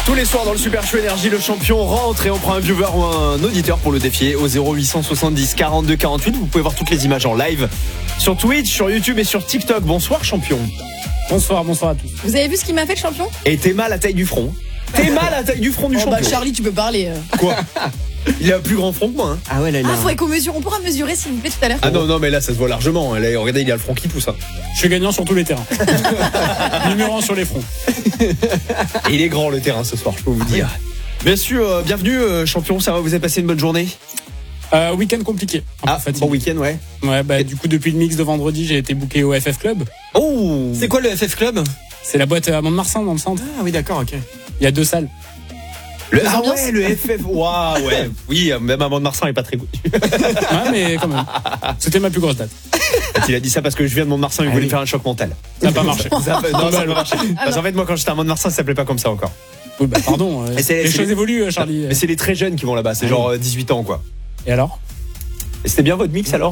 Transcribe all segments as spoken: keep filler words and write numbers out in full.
Tous les soirs dans le Super Show Énergie, le champion rentre et on prend un viewer ou un auditeur pour le défier au zéro huit cent soixante-dix quarante-deux quarante-huit. Vous pouvez voir toutes les images en live sur Twitch, sur YouTube et sur TikTok. Bonsoir champion. Bonsoir, bonsoir à tous. Vous avez vu ce qu'il m'a fait le champion? Et t'es mal à la taille du front. T'es mal à la taille du front du oh champion. Bah Charlie, tu peux parler. Quoi? Il a un plus grand front que moi. Hein. Ah ouais là. Ah, faudrait qu'on mesure. On pourra mesurer s'il vous plaît tout à l'heure. Ah non non mais là ça se voit largement. Là, regardez, il a le front qui pousse. Hein. Je suis gagnant sur tous les terrains. Numéro un sur les fronts. Et il est grand le terrain ce soir, je peux vous dire. Bien sûr, euh, bienvenue euh, champion. Ça va, vous avez passé une bonne journée? Euh, week-end compliqué. Un ah, bon week-end, ouais. Ouais, bah, du coup, depuis le mix de vendredi, j'ai été booké au F F Club. Oh! C'est quoi le F F Club? C'est la boîte à Mont-de-Marsan, dans le centre. Ah oui, d'accord, ok. Il y a deux salles. Le, ah ouais, le F F, waouh, ouais. Oui, même à Mont-de-Marsan, il est pas très goûtu. Ouais, mais quand même. C'était ma plus grosse date. Il a dit ça parce que je viens de Mont-de-Marsan, il ah voulait oui. faire un choc mental. Ça n'a pas marché. Ça a, non, ça a pas marché. Parce qu'en fait, moi, quand j'étais à Mont-de-Marsan, ça s'appelait pas comme ça encore. Oui, bah, pardon. Euh, les choses les... évoluent, Charlie. Mais c'est les très jeunes qui vont là-bas, c'est ah, genre oui. dix-huit ans, quoi. Et alors? Et c'était bien votre mix alors?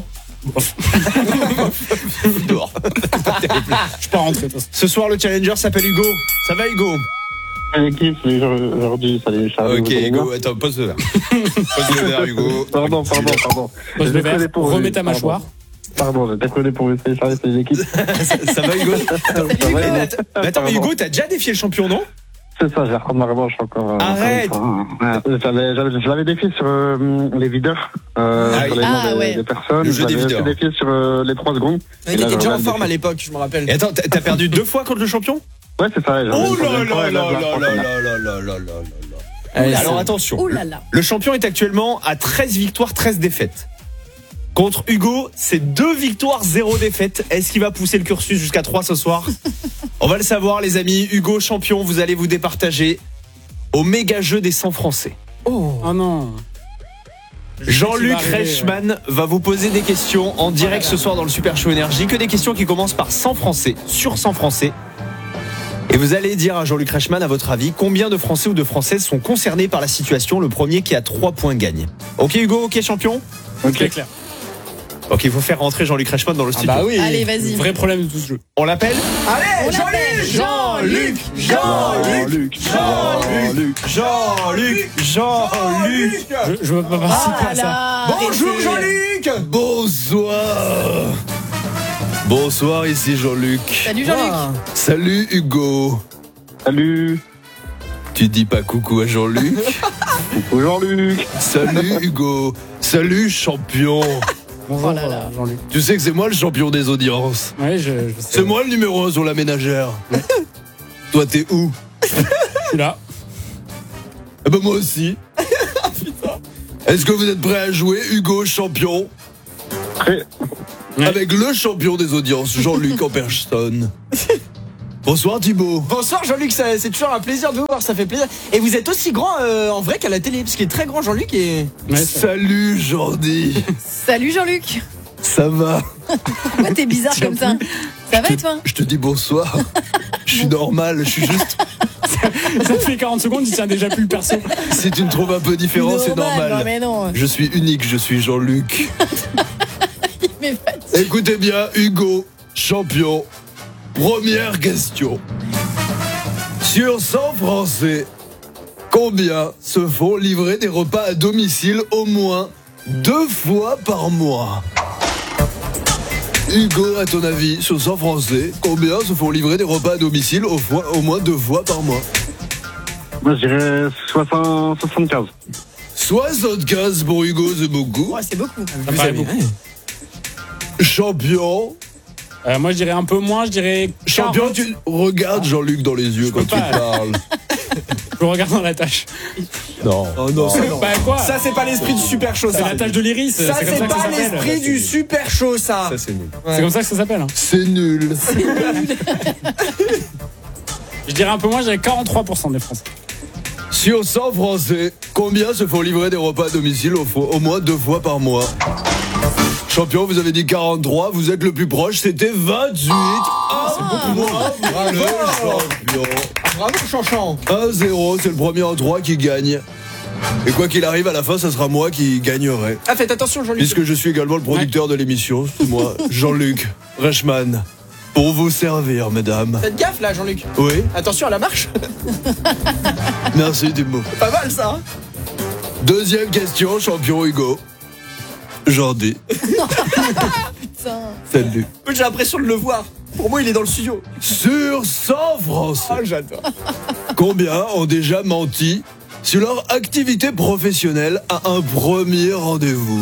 Dehors. Je suis pas rentré. Ce soir, le challenger s'appelle Hugo. Ça va, Hugo? Salut l'équipe, salut aujourd'hui, salut Charles. Ok, Hugo, attends, pose le verre. Pose le verre, Hugo. Pardon, pardon, pardon. Pose le verre, remets ta mâchoire. Pardon, j'ai déconné pour vous, salut Charles, salut l'équipe. ça, ça va, Hugo? Attends, ça va, mais, mais attends, mais Hugo, t'as déjà défié le champion, non? C'est ça, je vais reprendre ma revanche encore. Arrête! Euh, j'avais, j'avais, je l'avais défié sur euh, les videurs, euh, ah, sur les ah, noms ouais. des, des personnes. Le jeu des videurs. J'avais défié sur euh, les trois secondes. Il était déjà en forme à l'époque, je me rappelle. Et attends, t'as perdu deux fois contre le champion? Ouais, c'est ça. Oh là là là là là là là là là là. Alors attention. Oh là là. Le champion est actuellement à treize victoires, treize défaites. Contre Hugo, c'est deux victoires, zéro défaite. Est-ce qu'il va pousser le cursus jusqu'à trois ce soir? On va le savoir, les amis. Hugo, champion, vous allez vous départager au méga jeu des cent Français. Oh, oh non. Jean-Luc Reichmann ouais. va vous poser des questions en direct ce soir dans le Super Show Énergie. Que des questions qui commencent par cent Français, sur cent Français. Et vous allez dire à Jean-Luc Reichmann, à votre avis, combien de Français ou de Françaises sont concernés par la situation? Le premier qui a trois points gagne. Ok Hugo, ok champion? Ok, clair. Ok, il faut faire rentrer Jean-Luc Reichmann dans le studio. Ah bah oui. Allez, vas-y. Vrai problème de tout ce jeu. On l'appelle? Allez, Jean-Luc, Jean-Luc, Jean-Luc, Jean-Luc, Jean-Luc, Jean-Luc. Je, je veux pas participer ah à ça. Bonjour Jean-Luc. Bonsoir. Bonsoir, ici Jean-Luc. Salut Jean-Luc. Ah. Salut Hugo. Salut. Tu dis pas coucou à Jean-Luc? Coucou Jean-Luc. Salut Hugo. Salut champion. Bonjour, oh là là. Jean-Luc. Tu sais que c'est moi le champion des audiences. Ouais, je, je sais. C'est moi le numéro un sur la ménagère. Ouais. Toi, t'es où? Je suis là. Eh ben moi aussi. Est-ce que vous êtes prêts à jouer, Hugo, champion? Prêt. Ouais. Avec le champion des audiences, Jean-Luc en personne. Bonsoir Thibaut. Bonsoir Jean-Luc, ça, c'est toujours un plaisir de vous voir, ça fait plaisir. Et vous êtes aussi grand euh, en vrai qu'à la télé, parce qu'il est très grand Jean-Luc et... Ouais, salut Jordi. Salut Jean-Luc. Ça va? Pourquoi t'es bizarre comme ça? Ça va et toi? Je te dis bonsoir. Je suis normal, je suis juste... Ça te fait quarante secondes, il tient déjà plus le perso. Si tu me trouves un peu différent, normal, c'est normal. Non, mais non. Je suis unique, je suis Jean-Luc. Il m'est fatigué. Écoutez bien, Hugo, champion. Première question. Sur cent Français, combien se font livrer des repas à domicile au moins deux fois par mois? Hugo, à ton avis, sur cent Français, combien se font livrer des repas à domicile au, fois, au moins deux fois par mois? Moi je dirais soixante, soixante-quinze. soixante-quinze pour Hugo, c'est beaucoup. Ouais, c'est beaucoup. Ça paraît beaucoup. Champion. Euh, moi, je dirais un peu moins, je dirais. Champion, quarante. tu regardes Jean-Luc dans les yeux quand tu parles. Je le regarde dans la tâche. Non. Oh non, ça, non. Bah quoi? Ça c'est pas l'esprit du super show, C'est ça. la tâche de l'iris. Ça c'est, c'est comme ça pas que ça l'esprit s'appelle. du super show, ça. Ça c'est nul. Ouais. C'est comme ça que ça s'appelle. Hein. C'est nul. Je dirais un peu moins, je dirais quarante-trois pour cent des Français. Sur cent Français, combien se font livrer des repas à domicile au, fo- au moins deux fois par mois? Champion, vous avez dit quarante-trois, vous êtes le plus proche, c'était vingt-huit. Ah, c'est beaucoup moins. Bravo. Le champion. Bravo Chanchan. un zéro, c'est le premier en trois qui gagne. Et quoi qu'il arrive, à la fin, ça sera moi qui gagnerai. Ah, faites attention Jean-Luc. Puisque je suis également le producteur de l'émission, c'est moi, Jean-Luc Reichmann. Pour vous servir, mesdames. Faites gaffe là, Jean-Luc. Oui, Attention à la marche. merci Thibaut. Pas mal ça. Hein. Deuxième question, champion Hugo. Jordi. Putain. Salut. J'ai l'impression de le voir. Pour moi, il est dans le studio. Sur cent Français, Ah, j'adore. combien ont déjà menti sur leur activité professionnelle à un premier rendez-vous?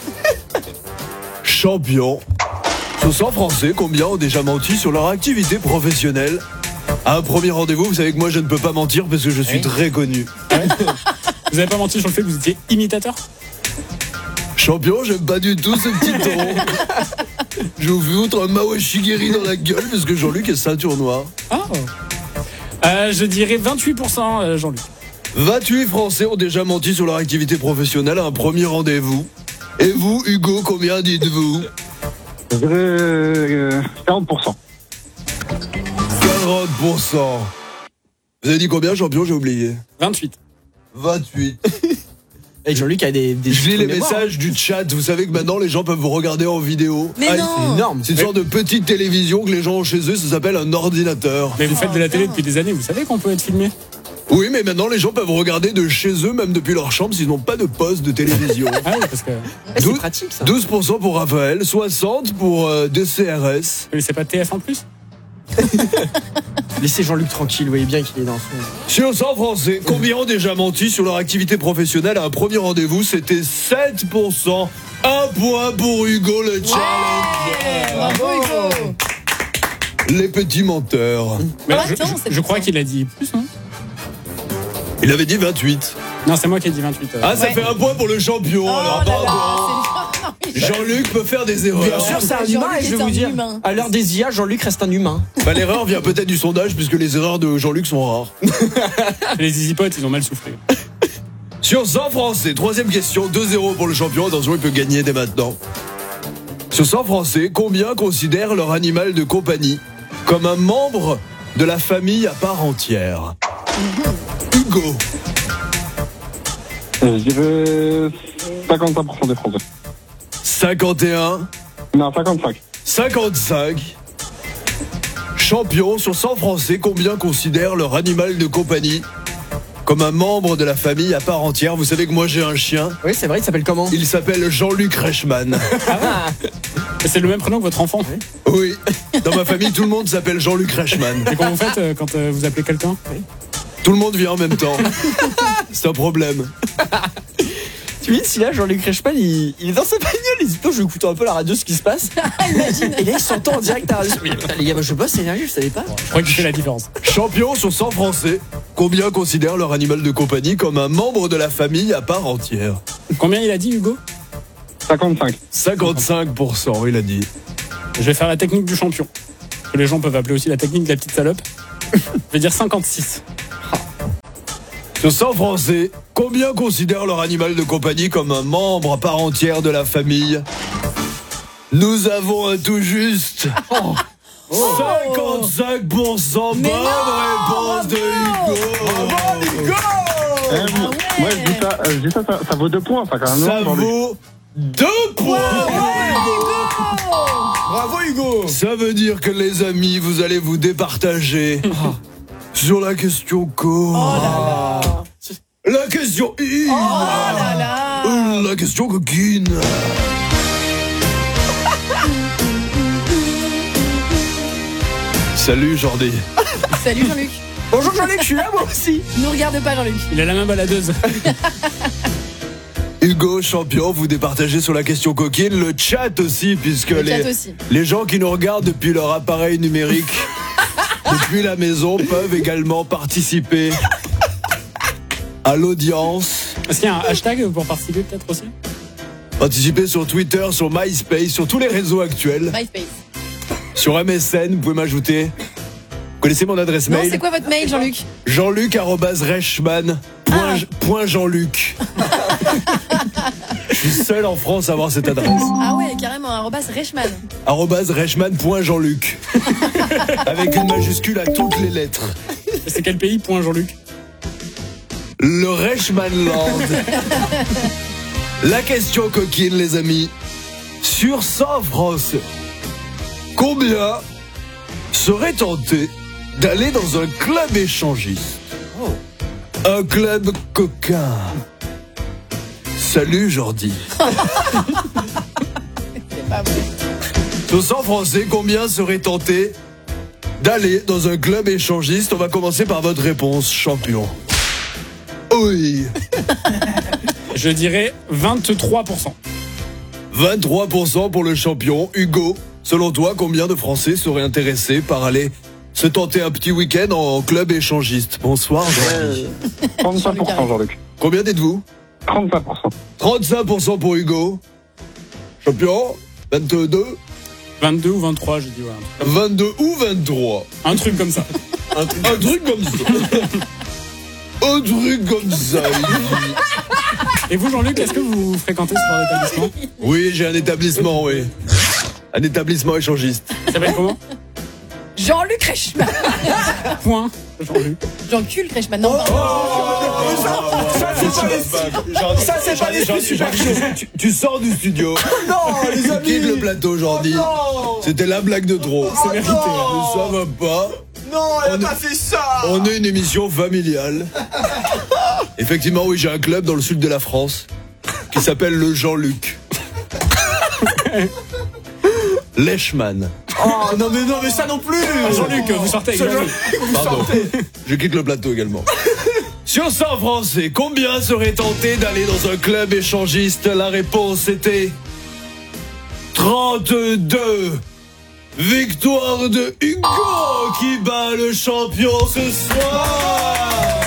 Champion. Sur cent Français, combien ont déjà menti sur leur activité professionnelle à un premier rendez-vous? Vous savez que moi, je ne peux pas mentir parce que je suis Oui. très connu. Vous avez pas menti sur le fait que vous étiez imitateur? Champion, j'aime pas du tout ce petit ton. Je vous foutre un Mao Shigeri dans la gueule parce que Jean-Luc est ceinture noire. Ah. Euh, je dirais vingt-huit pour cent, euh, Jean-Luc. vingt-huit Français ont déjà menti sur leur activité professionnelle à un premier rendez-vous. Et vous, Hugo, combien dites-vous? Je dirais euh, quarante pour cent. quarante pour cent. Vous avez dit combien, champion? J'ai oublié. vingt-huit. vingt-huit. Et Jean-Luc a des. des Je lis les mémoires. messages du chat. Vous savez que maintenant, les gens peuvent vous regarder en vidéo. Mais Ah, non. C'est énorme. C'est une sorte de petite télévision que les gens ont chez eux. Ça s'appelle un ordinateur. Mais vous faites de la télé putain. depuis des années, vous savez qu'on peut être filmé? Oui, mais maintenant, les gens peuvent regarder de chez eux, même depuis leur chambre, s'ils n'ont pas de poste de télévision. Ah oui, parce que Eh, c'est douze pratique ça. douze pour cent pour Raphaël, soixante pour euh, D C R S. mais c'est pas T F un plus? Laissez Jean-Luc tranquille, vous voyez bien qu'il est dans son. Sur cent Français, combien ont déjà menti sur leur activité professionnelle à un premier rendez-vous? C'était sept pour cent. Un point pour Hugo, le challenge. Bravo Hugo. Les petits menteurs. Mais Ah, je, attends, je- c'est je pour crois ça. qu'il a dit plus, non? Il avait dit vingt-huit. Non, c'est moi qui ai dit vingt-huit. euh. Ah, ça Ouais. fait un point pour le champion. Oh alors, là pardon. là, c'est- Jean-Luc peut faire des erreurs. Bien sûr, c'est un Jean-Luc humain et je est vais un vous dire. humain. À l'heure des I A, Jean-Luc reste un humain. Bah, l'erreur vient peut-être du sondage, puisque les erreurs de Jean-Luc sont rares. Les easy potes, ils ont mal soufflé. Sur cent Français, troisième question, deux zéro pour le champion. Attention, il peut gagner dès maintenant. Sur cent Français, combien considèrent leur animal de compagnie comme un membre de la famille à part entière? Hugo. Je dirais cinquante-cinq pour cent des Français. cinquante et un. Non, cinquante-cinq. cinquante-cinq. Champion, sur cent Français, combien considèrent leur animal de compagnie comme un membre de la famille à part entière? Vous savez que moi j'ai un chien. Oui, c'est vrai, il s'appelle comment? Il s'appelle Jean-Luc Reichmann. C'est le même prénom que votre enfant. Oui. Dans ma famille, tout le monde s'appelle Jean-Luc Reichmann. Et comment vous faites euh, quand euh, vous appelez quelqu'un? Tout le monde vient en même temps. C'est un problème. Tu dis, si là, Jean-Luc Reichmann, il, il est dans sa bagnole, il dit, je vais écouter un peu la radio, ce qui se passe. Et là, il s'entend en direct à la radio. Mais putain, les gars, moi, je bosse énergie, je savais pas. Je crois qu'il fait la différence. Champion sur cent Français, combien considèrent leur animal de compagnie comme un membre de la famille à part entière? Combien il a dit, Hugo? cinquante-cinq. cinquante-cinq pour cent, il a dit. Je vais faire la technique du champion. Que les gens peuvent appeler aussi la technique de la petite salope. Je vais dire cinquante-six. Sur cent Français, combien considèrent leur animal de compagnie comme un membre à part entière de la famille? Nous avons un tout juste cinquante-cinq pour cent. Bonne réponse de Hugo. Eh, moi, moi, je dis ça, euh, je dis ça, ça, ça vaut deux points, ça, quand même. Ça non, Jean-Luc vaut deux points. Bravo, Hugo! Ça veut dire que les amis, vous allez vous départager sur la question co. La question in. Oh là là. Euh, La question coquine. Salut Jordi. Salut Jean-Luc. Bonjour, Jean-Luc, je suis là, moi aussi. Nous regarde pas Jean-Luc. Il a la main baladeuse. Hugo, champion, vous départagez sur la question coquine. Le chat aussi, puisque Le les, chat aussi. les gens qui nous regardent depuis leur appareil numérique, depuis la maison, peuvent également participer à l'audience. Est-ce qu'il y a un hashtag pour participer peut-être aussi? Participer sur Twitter, sur MySpace, sur tous les réseaux actuels. MySpace. Sur M S N, vous pouvez m'ajouter. Vous connaissez mon adresse Non, mail? c'est quoi votre mail Jean-Luc? Jean-Luc arobase Reichmann. Point, point Jean-Luc. Je suis seul en France à avoir cette adresse. Ah ouais, carrément, arrobas Reichmann. Arobase Reichmann point Jean-Luc. Avec une majuscule à toutes les lettres. C'est quel pays? Point Jean-Luc. Le Reichmannland. La question coquine, les amis. Sur cent Français, combien serait tenté d'aller dans un club échangiste. Un club coquin. Salut Jordi. C'est pas vrai. Sur cent Français, combien serait tenté d'aller dans un club échangiste? On va commencer par votre réponse, champion. Oui. Je dirais vingt-trois pour cent. vingt-trois pour cent pour le champion. Hugo, selon toi, combien de Français seraient intéressés par aller se tenter un petit week-end en club échangiste? Bonsoir, Jordi. trente-cinq pour cent, Jean-Luc. Combien dites-vous? trente-cinq pour cent. trente-cinq pour cent pour Hugo. Champion, vingt-deux, vingt-deux ou vingt-trois, je dis, ouais. vingt-deux ou vingt-trois. Un truc comme ça. Un truc, un truc comme ça. Un truc comme ça. il dit. Et vous, Jean-Luc, est-ce que vous fréquentez ce genre d'établissement? Oui, j'ai un établissement, oui. Un établissement échangiste. Ça s'appelle comment? Jean-Luc Reichmann. Point, Jean-Luc. Jean-Cul Reichmann. Non, pardon. Ça, c'est pas les- Ça, c'est pas l'esprit super chaud. Tu, tu sors du studio. Non, les Tu amis. quittes le plateau, Jordi. Non. C'était la blague de trop. C'est mérité. non. Mais ça va pas. Non, elle a On pas est- fait ça. On est une émission familiale. Effectivement, oui, j'ai un club dans le sud de la France qui s'appelle le Jean-Luc. Lechman. Oh, non, mais non, mais ça non plus. Ah, Jean-Luc, vous sortez avec Ce Jean-Luc. Jean-Luc, vous Pardon. sortez. Je quitte le plateau également. Sur cent Français, combien seraient tentés d'aller dans un club échangiste? La réponse était trente-deux. Victoire de Hugo qui bat le champion ce soir.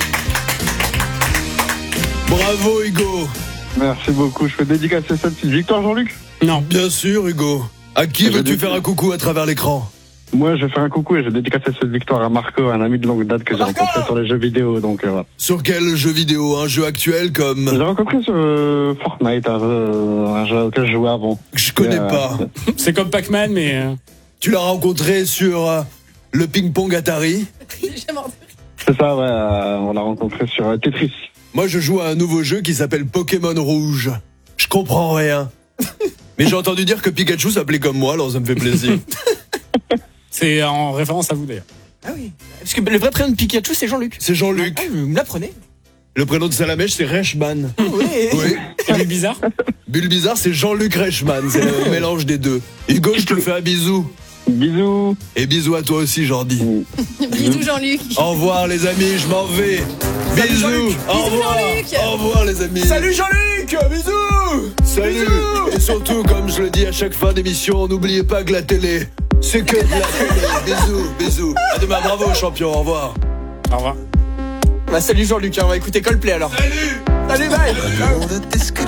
Bravo Hugo. Merci beaucoup. Je fais dédicacer cette petite victoire, Jean-Luc. Non. Bien sûr Hugo. À qui Je veux-tu dis- faire un coucou à travers l'écran? Moi, je vais faire un coucou et je dédicace cette victoire à Marco, un ami de longue date que j'ai Marco rencontré sur les jeux vidéo. Donc, euh, voilà. Sur quel jeu vidéo? Un jeu actuel J'ai comme... rencontré sur euh, Fortnite, un jeu, un jeu auquel je jouais avant. Je connais Euh, pas. C'est comme Pac-Man, mais... euh, Tu l'as rencontré sur euh, le ping-pong Atari? J'ai jamais entendu. C'est ça, ouais. euh, on l'a rencontré sur euh, Tetris. Moi, je joue à un nouveau jeu qui s'appelle Pokémon Rouge. Je comprends rien. Mais j'ai entendu dire que Pikachu s'appelait comme moi, alors ça me fait plaisir. C'est en référence à vous, d'ailleurs. Ah oui. Parce que le vrai prénom de Pikachu, c'est Jean-Luc. C'est Jean-Luc. Ah, vous me l'apprenez. Le prénom de Salamèche, c'est Reichmann. Oui. Oui. C'est lui bizarre. Bulle bizarre, c'est Jean-Luc Reichmann. C'est le mélange des deux. Hugo, je te fais un bisou. Bisous. Et bisous à toi aussi, Jordi. Bisous Jean-Luc. Au revoir, les amis, je m'en vais. Salut, Bisous. Jean-Luc. Au Bisous, revoir. Jean-Luc. Au revoir, les amis. Salut Jean-Luc. Bisous. Salut. Bisous. Et surtout, comme je le dis à chaque fin d'émission, n'oubliez pas que la télé, c'est que de la télé. Bisous, bisous. À demain, bravo, champion. Au revoir. Au revoir. Bah salut Jean-Luc, hein, on va écouter Coldplay alors. Salut. Salut, bye. Ciao.